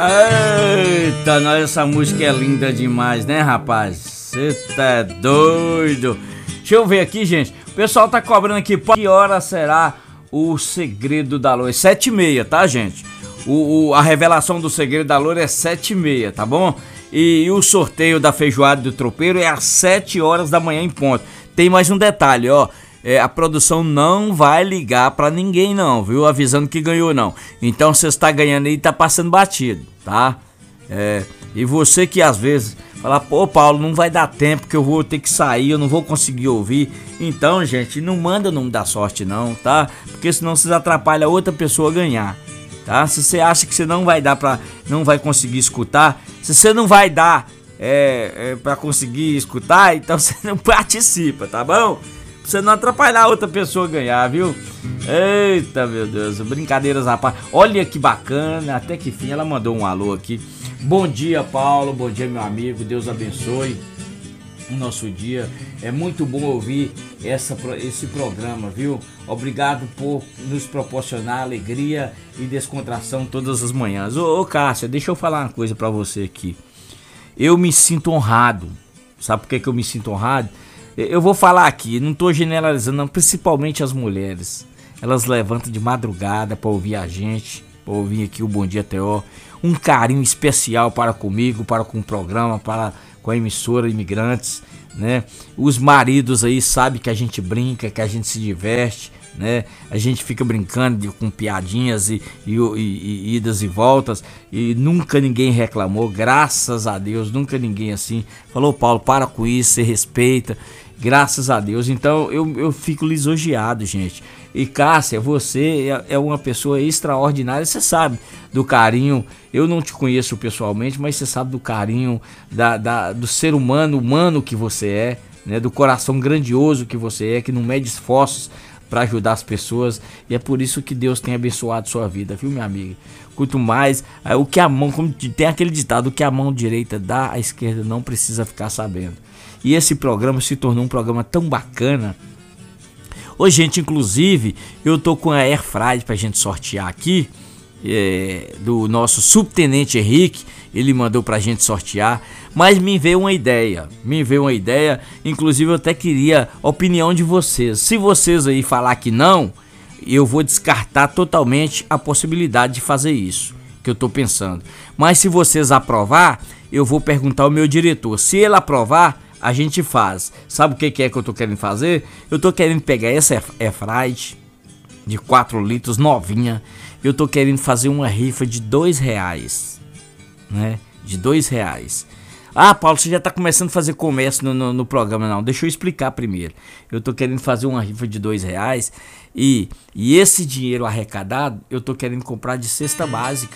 Eita, nós, essa música é linda demais, né, rapaz? Você tá doido? Deixa eu ver aqui, gente. O pessoal tá cobrando aqui, que hora será o segredo da loira? 7h30, tá, gente? A revelação do segredo da loira é 7h30, tá bom? E o sorteio da feijoada do tropeiro é às 7 horas da manhã em ponto. Tem mais um detalhe, ó. A produção não vai ligar pra ninguém não, viu? Avisando que ganhou não. Então você está ganhando aí, tá passando batido, tá? E você que às vezes fala, pô, Paulo, não vai dar tempo que eu vou ter que sair, eu não vou conseguir ouvir. Então, gente, não manda o nome da sorte não, tá? Porque senão vocês atrapalham a outra pessoa a ganhar, tá? Se você acha que você não vai dar não vai conseguir escutar, se você não vai dar pra conseguir escutar, então você não participa, tá bom? Pra você não atrapalhar a outra pessoa a ganhar, viu? Eita, meu Deus, brincadeiras, rapaz. Olha que bacana, até que fim ela mandou um alô aqui. Bom dia, Paulo, bom dia, meu amigo, Deus abençoe o nosso dia. É muito bom ouvir esse programa, viu? Obrigado por nos proporcionar alegria e descontração todas as manhãs. Ô Cássia, deixa eu falar uma coisa pra você aqui. Eu me sinto honrado. Sabe por que eu me sinto honrado? Eu vou falar aqui, não tô generalizando não, principalmente as mulheres. Elas levantam de madrugada pra ouvir a gente, pra ouvir aqui o Bom Dia Teó. Um carinho especial para comigo, para com o programa, para com a emissora Imigrantes, né? Os maridos aí sabem que a gente brinca, que a gente se diverte, né? A gente fica brincando com piadinhas e idas e voltas, e nunca ninguém reclamou, graças a Deus, nunca ninguém assim falou, Paulo, para com isso, você respeita, graças a Deus. Então eu fico lisonjeado, gente. E Cássia, você é uma pessoa extraordinária, você sabe do carinho, eu não te conheço pessoalmente, mas você sabe do carinho do ser humano que você é, né? Do coração grandioso que você é, que não mede esforços para ajudar as pessoas, e é por isso que Deus tem abençoado sua vida, viu, minha amiga? Quanto mais, o que a mão, como tem aquele ditado, o que a mão direita dá, a esquerda não precisa ficar sabendo. E esse programa se tornou um programa tão bacana. Hoje, gente, inclusive, eu tô com a Air Fry pra gente sortear aqui, do nosso subtenente Henrique, ele mandou pra gente sortear, mas me veio uma ideia, inclusive eu até queria a opinião de vocês. Se vocês aí falar que não, eu vou descartar totalmente a possibilidade de fazer isso, que eu tô pensando. Mas se vocês aprovar, eu vou perguntar ao meu diretor, se ele aprovar, a gente faz. Sabe o que é que eu tô querendo fazer? Eu tô querendo pegar essa Airfryer de 4 litros, novinha. Eu tô querendo fazer uma rifa de R$2, né? De R$2. Ah, Paulo, você já tá começando a fazer comércio no programa. Não, deixa eu explicar primeiro. Eu tô querendo fazer uma rifa de R$2 e esse dinheiro arrecadado eu tô querendo comprar de cesta básica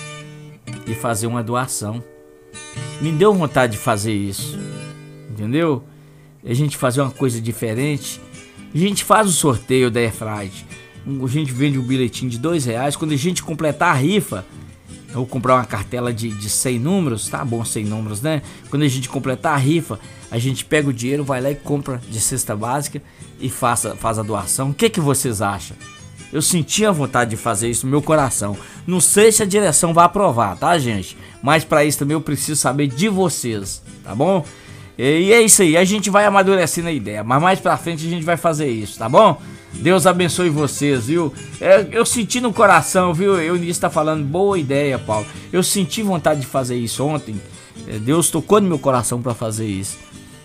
e fazer uma doação. Me deu vontade de fazer isso, entendeu? A gente fazer uma coisa diferente. A gente faz o sorteio da Airfryer. A gente vende um bilhetinho de R$2. Quando a gente completar a rifa, eu vou comprar uma cartela de 100 números. Tá bom, 100 números, né? Quando a gente completar a rifa, a gente pega o dinheiro, vai lá e compra de cesta básica e faz a doação. O que vocês acham? Eu senti a vontade de fazer isso no meu coração. Não sei se a direção vai aprovar, tá, gente? Mas para isso também eu preciso saber de vocês, tá bom? E é isso aí, a gente vai amadurecendo a ideia, mas mais pra frente a gente vai fazer isso, tá bom? Deus abençoe vocês, viu? Eu senti no coração, viu? Eu nisso tá falando, boa ideia, Paulo. Eu senti vontade de fazer isso ontem. Deus tocou no meu coração pra fazer isso.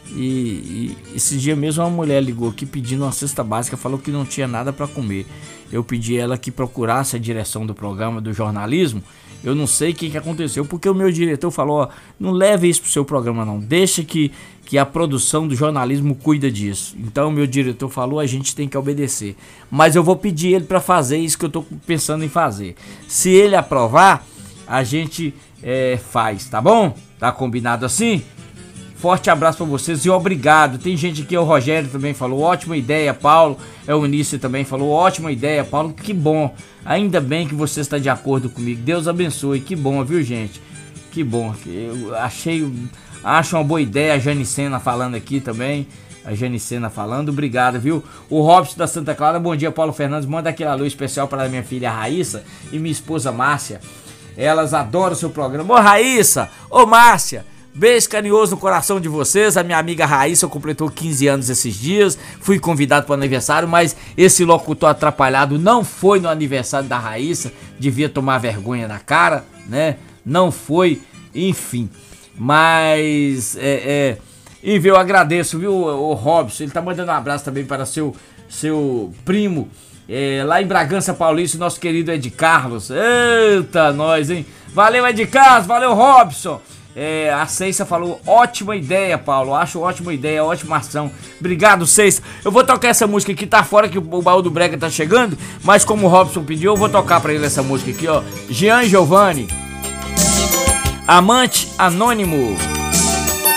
E esse dia mesmo uma mulher ligou aqui pedindo uma cesta básica, falou que não tinha nada pra comer. Eu pedi ela que procurasse a direção do programa do jornalismo. Eu não sei o que aconteceu, porque o meu diretor falou, ó, não leve isso pro seu programa não, deixa que a produção do jornalismo cuida disso. Então o meu diretor falou, a gente tem que obedecer. Mas eu vou pedir ele para fazer isso que eu tô pensando em fazer. Se ele aprovar, a gente faz, tá bom? Tá combinado assim? Forte abraço para vocês e obrigado. Tem gente aqui, o Rogério também falou, ótima ideia, Paulo. O Unício também falou, ótima ideia, Paulo. Que bom, ainda bem que você está de acordo comigo. Deus abençoe, que bom, viu, gente? Que bom, eu acho uma boa ideia. A Janicena falando aqui também. A Janicena falando, obrigado, viu? O Robson da Santa Clara, bom dia, Paulo Fernandes. Manda aquele alô especial para minha filha Raíssa e minha esposa Márcia. Elas adoram o seu programa. Ô Raíssa, ô Márcia, beijo carinhoso no coração de vocês. A minha amiga Raíssa completou 15 anos esses dias. Fui convidado para o aniversário, mas esse locutor atrapalhado não foi no aniversário da Raíssa. Devia tomar vergonha na cara, né? Não foi, enfim. Mas, enfim, eu agradeço, viu, o Robson. Ele tá mandando um abraço também para seu primo, lá em Bragança Paulista, nosso querido Ed Carlos. Eita, nós, hein? Valeu, Ed Carlos, valeu, Robson. A Ceissa falou, ótima ideia, Paulo. Acho ótima ideia, ótima ação. Obrigado, Ceissa. Eu vou tocar essa música aqui, tá fora que o baú do Brega tá chegando, mas como o Robson pediu, eu vou tocar pra ele essa música aqui, ó. Jean Giovanni, Amante Anônimo.